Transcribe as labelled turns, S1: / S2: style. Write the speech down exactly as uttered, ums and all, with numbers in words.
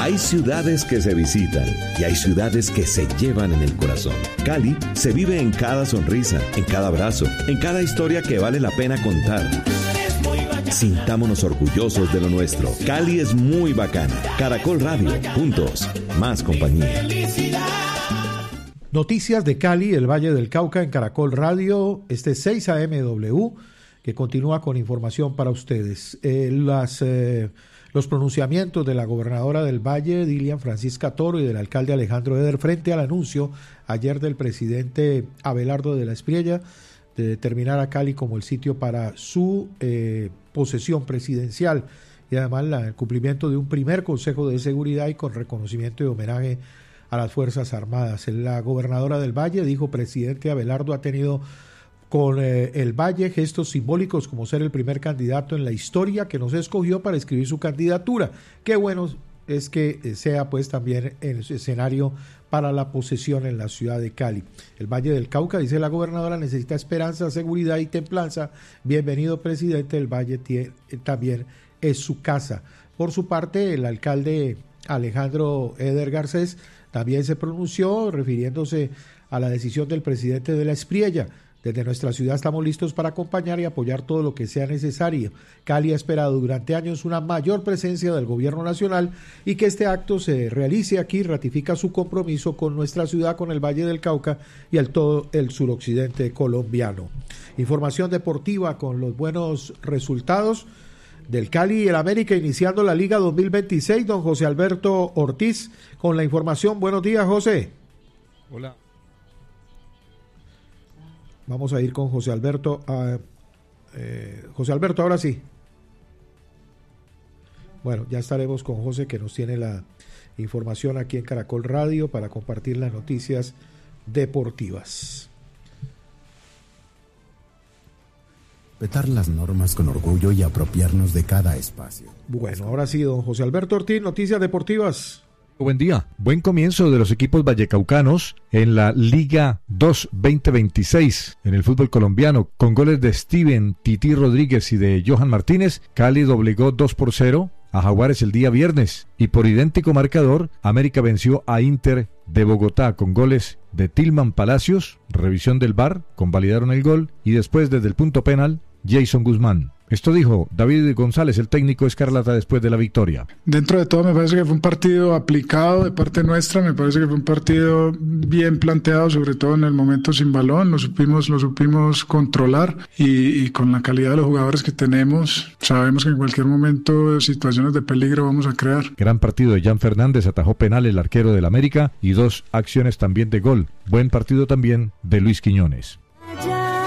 S1: Hay ciudades que se visitan y hay ciudades que se llevan en el corazón. Cali se vive en cada sonrisa, en cada abrazo, en cada historia que vale la pena contar. Sintámonos orgullosos de lo nuestro. Cali es muy bacana. Caracol Radio, juntos, más compañía.
S2: Noticias de Cali, el Valle del Cauca en Caracol Radio, este seis A M W, que continúa con información para ustedes. Eh, las, eh, los pronunciamientos de la gobernadora del Valle, Dilian Francisca Toro, y del alcalde Alejandro Eder frente al anuncio ayer del presidente Abelardo de la Espriella de determinar a Cali como el sitio para su eh, posesión presidencial, y además la, el cumplimiento de un primer Consejo de Seguridad y con reconocimiento y homenaje a las Fuerzas Armadas. La gobernadora del Valle dijo: presidente Abelardo ha tenido con eh, el Valle gestos simbólicos como ser el primer candidato en la historia que nos escogió para escribir su candidatura. Qué bueno es que sea pues también el escenario para la posesión en la ciudad de Cali. El Valle del Cauca, dice la gobernadora, necesita esperanza, seguridad y templanza. Bienvenido, presidente. El Valle tiene, también es su casa. Por su parte, el alcalde Alejandro Eder Garcés también se pronunció refiriéndose a la decisión del presidente de la Espriella. Desde nuestra ciudad estamos listos para acompañar y apoyar todo lo que sea necesario. Cali ha esperado durante años una mayor presencia del gobierno nacional, y que este acto se realice aquí ratifica su compromiso con nuestra ciudad, con el Valle del Cauca y el todo el suroccidente colombiano. Información deportiva con los buenos resultados del Cali y el América iniciando la Liga dos mil veintiséis. Don José Alberto Ortiz con la información. Buenos días, José.
S3: Hola.
S2: Vamos a ir con José Alberto. Uh, eh, José Alberto, ahora sí. Bueno, ya estaremos con José, que nos tiene la información aquí en Caracol Radio para compartir las noticias deportivas.
S4: Respetar las normas con orgullo y apropiarnos de cada espacio.
S2: Bueno, ahora sí, don José Alberto Ortiz, noticias deportivas.
S3: Buen día. Buen comienzo de los equipos vallecaucanos en la Liga dos veinte veintiséis en el fútbol colombiano. Con goles de Steven Tití Rodríguez y de Johan Martínez, Cali doblegó dos por cero a Jaguares el día viernes, y por idéntico marcador, América venció a Inter de Bogotá con goles de Tilman Palacios, revisión del V A R, convalidaron el gol, y después desde el punto penal, Jason Guzmán. Esto dijo David González, el técnico escarlata, después de la victoria.
S5: Dentro de todo me parece que fue un partido aplicado de parte nuestra, me parece que fue un partido bien planteado, sobre todo en el momento sin balón, lo supimos, lo supimos controlar, y, y con la calidad de los jugadores que tenemos, sabemos que en cualquier momento situaciones de peligro vamos a crear.
S3: Gran partido de Jan Fernández, atajó penal el arquero del América y dos acciones también de gol. Buen partido también de Luis Quiñones.